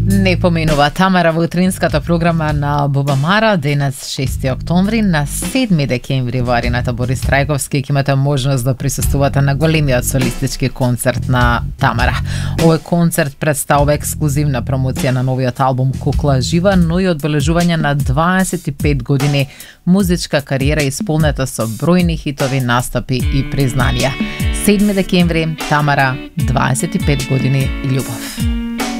Не поминува Тамара во утринската програма на Бубамара, денес 6 октомври, на 7 декември во арената Борис Трајковски ќе имате можност да присуствувате на големиот солистички концерт на Тамара. Овој концерт представува ексклузивна промоција на новиот албум Кукла жива, но и одбележување на 25 години музичка кариера исполнета со бројни хитови, настапи и признанија. 7 декември, Тамара, 25 години љубов.